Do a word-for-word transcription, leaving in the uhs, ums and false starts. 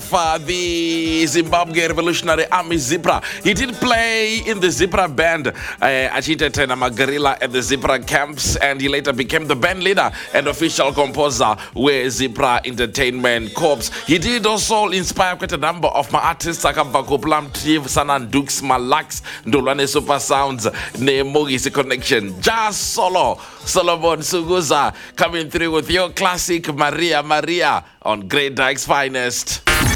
uh, the Zimbabwe Revolutionary Army Zebra. He did play in the Zebra band, uh, achitete na Magarila at the Zebra camps, and he later became the band leader and official composer with Zebra Entertainment Corps. He did also inspire quite a number of my artists, akabva Koplam Tiv, Sanan Dukes, Malax, Ndolwane Super Sounds, Nemogisi Connection, Jazz Solo, Solomon Suguza, coming through with your classic Maria Maria on Great Dyke's Finest.